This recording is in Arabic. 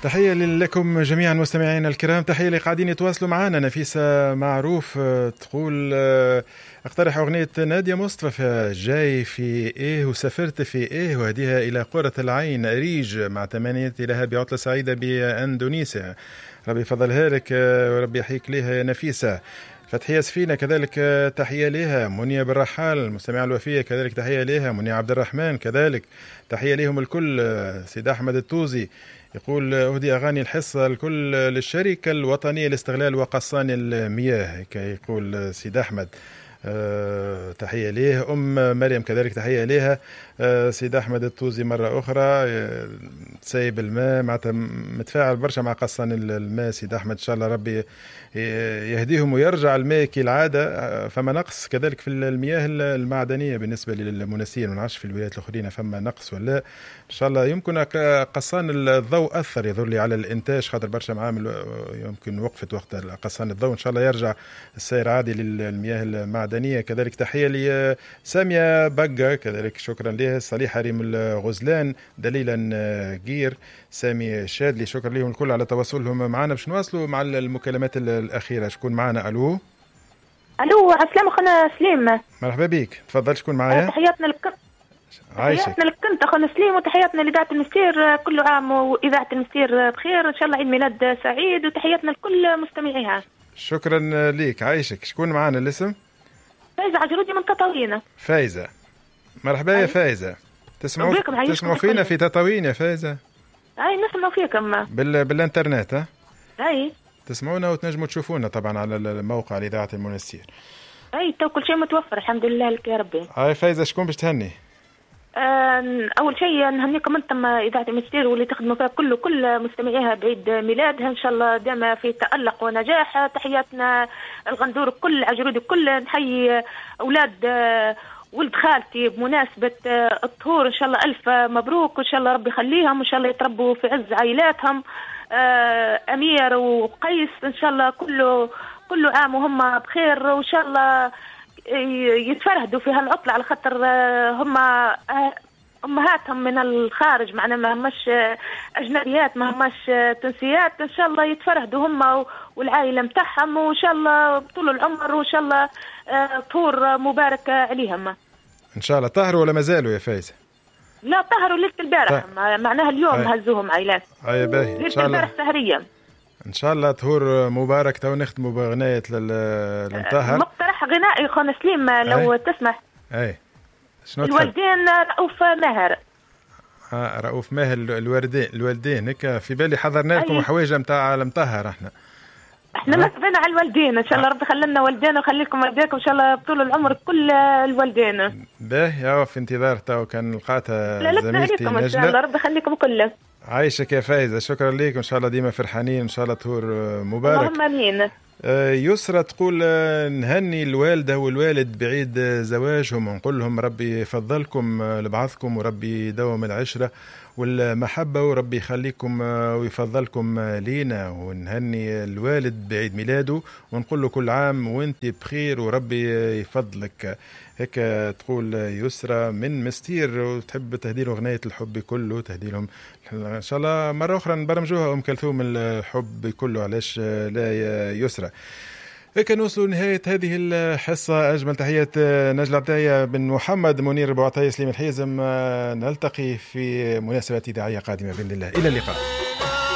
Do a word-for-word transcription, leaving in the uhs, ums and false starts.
تحية لكم جميعا مستمعينا الكرام، تحية اللي قاعدين يتواصلوا معنا. نفيسة معروف تقول اقترح أغنية نادية مصطفى جاي في إيه وسافرت في إيه وهديها إلى قرة العين أريج مع تمنيتي لها بعطلة سعيدة بأندونيسيا. ربي يفضلها لك وربي يحييك لها يا نفيسة. فتحية سفينة كذلك تحية لها. منيا بالرحال المستمعة الوفية كذلك تحية لها. منيا عبد الرحمن كذلك تحية لهم الكل. سيد أحمد التوزي يقول أهدي أغاني الحصة الكل للشركة الوطنية لاستغلال وقصان المياه، يقول سيد أحمد. أه تحية ليه. أم مريم كذلك تحية لها. أه سيد أحمد التوزي مرة أخرى أه سايب الماء مع متفاعل برشا مع قصان الماء. سيد أحمد إن شاء الله ربي يهديهم ويرجع الماء كالعادة. فما نقص كذلك في المياه المعدنية بالنسبة للمنسيين، ونعرفش في الولايات الأخرين فما نقص ولا إن شاء الله. يمكن قصان الضوء أثر يظهر لي على الإنتاج خاطر برشا معامل يمكن وقفت وقت قصان الضوء. إن شاء الله يرجع السير عادي للمياه المعدنية. كذلك تحية لسامية بقى كذلك شكرا لها. صليحة ريم الغزلان دليلا جير سامي شادلي شكرا لهم الكل على تواصلهم معنا. باش نواصلوا مع المكالمات الأخيرة. شكون معنا؟ ألو ألو عسلامة أخونا سليم. مرحبا بك تفضل. شكون معايا؟ تحياتنا لك تحياتنا لك أنت أخونا سليم، وتحياتنا لإذاعة المستير. كل عام وإذاعة المستير بخير إن شاء الله، عيد ميلاد سعيد، وتحياتنا لكل مستمعيها. شكرا ليك عايشك. شكون معنا الاسم؟ فايزة عجرودي من تطاوين. فايزة مرحبا يا فايزة. تسمعوا تسمعوا فينا في تطاوين يا فايزة؟ أي نسمع فيكم بال... بالإنترنت ها؟ أي تسمعونا وتنجموا تشوفونا طبعا على الموقع لإذاعة المنستير. أي تو كل شيء متوفر الحمد لله لك يا ربي. هاي فايزة شكون باش تهني؟ أول شيء نهنيكم أنتم إذاعة المنستير واللي تخدموا فيها كل كل مستمعيها بعيد ميلادها إن شاء الله دائما في تألق ونجاح. تحياتنا الغندور كل عجرودي كل. نحيي أولاد ولد خالتي بمناسبة الطهور إن شاء الله ألف مبروك، وإن شاء الله ربي يخليهم وإن شاء الله يتربوا في عز عائلاتهم. أمير وقيس إن شاء الله كله كل عام وهم بخير، وإن شاء الله يتفرهدوا في هالعطلة على خاطر هم أمهاتهم من الخارج معنا ما همش أجنبيات ما همش تونسيات. إن شاء الله يتفرهدوا هم والعائلة متاعهم وإن شاء الله طول العمر وإن شاء الله طور مبارك عليهم إن شاء الله. طهروا ولا ما زالوا يا فايزة؟ لا طهروا ليلة البارح معناها اليوم هاي. هزوهم عائلات أي باهي إن شاء الله البارح سهرية إن شاء الله طهور مبارك. تو نختموا بغناية للمطهر. مقترح غنائي خونا سليم لو أي. تسمح. أي شنو الوالدين رؤوف ماهر. اه رؤوف ماهر الوالدين الوالدين هيك في بالي حضرنا لكم أي. حوايج نتاع المطهر احنا احنا نصبنا على الوالدين ان شاء الله. ربي خلينا والدينا وخليكم والديكم ان شاء الله طول العمر كل الوالدين. باهي في انتظار تو كان لقاتها زميلتي نجلة ان شاء الله. ربي يخليكم كله. عايشك يا فايزة شكرا ليك وان شاء الله ديما فرحانين ان شاء الله طهور مبارك. اللهم امين. يسرى تقول نهني الوالدة والوالد بعيد زواجهم ونقول لهم ربي يفضلكم لبعضكم وربي يدوم العشرة والمحبة وربي يخليكم ويفضلكم لينا. ونهني الوالد بعيد ميلاده ونقول له كل عام وانت بخير وربي يفضلك. هيك تقول يسرى من مستير وتحب تهدي له أغنية الحب كله. تهدي لهم إن شاء الله مرة أخرى نبرمجوها أم كلثوم الحب كله علاش لا يا يسرى. هيك نوصل نهاية هذه الحصة. أجمل تحية نجلة عطية بن محمد منير بوعطية سليم الحيزم. نلتقي في مناسبة إذاعية قادمة بإذن الله. إلى اللقاء.